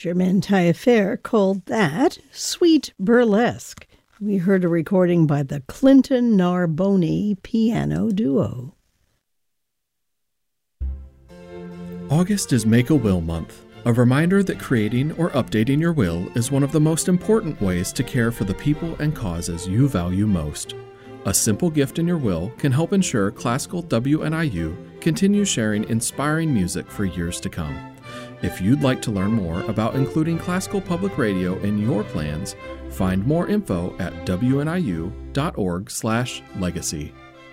Germaine Taillefer called that Sweet Burlesque. We heard a recording by the Clinton Narboni Piano Duo. August is Make a Will Month, a reminder that creating or updating your will is one of the most important ways to care for the people and causes you value most. A simple gift in your will can help ensure Classical WNIU continues sharing inspiring music for years to come. If you'd like to learn more about including classical public radio in your plans, find more info at wniu.org/legacy.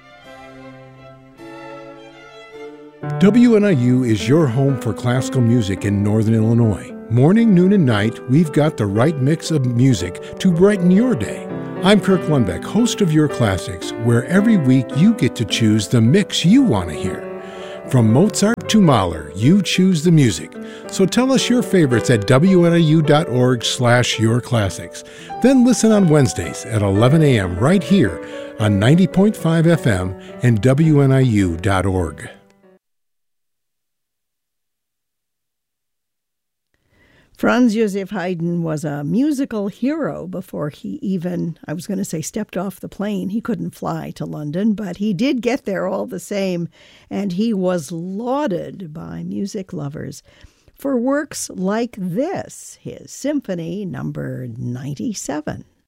WNIU is your home for classical music in Northern Illinois. Morning, noon, and night, we've got the right mix of music to brighten your day. I'm Kirk Lundbeck, host of Your Classics, where every week you get to choose the mix you want to hear. From Mozart to Mahler, you choose the music. So tell us your favorites at wniu.org/yourclassics. Then listen on Wednesdays at 11 a.m. right here on 90.5 FM and wniu.org. Franz Joseph Haydn was a musical hero before he even, stepped off the plane. He couldn't fly to London, but he did get there all the same, and he was lauded by music lovers for works like this, his Symphony Number 97.